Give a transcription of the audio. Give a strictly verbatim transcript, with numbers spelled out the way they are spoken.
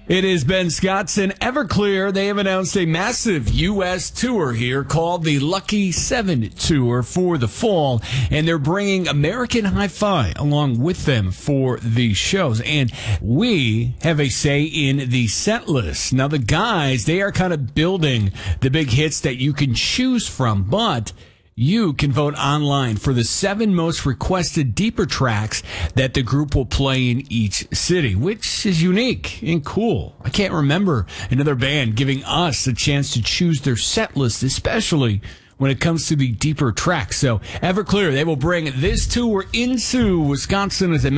It is Ben Scottson. Everclear, they have announced a massive U S tour here called the Lucky Seven Tour for the fall, and they're bringing American Hi-Fi along with them for the shows. And we have a say in the set list. Now, the guys, they are kind of building the big hits that you can choose from, but you can vote online for the seven most requested deeper tracks that the group will play in each city, which is unique and cool. I can't remember another band giving us a chance to choose their set list, especially when it comes to the deeper tracks. So Everclear, they will bring this tour into Wisconsin as a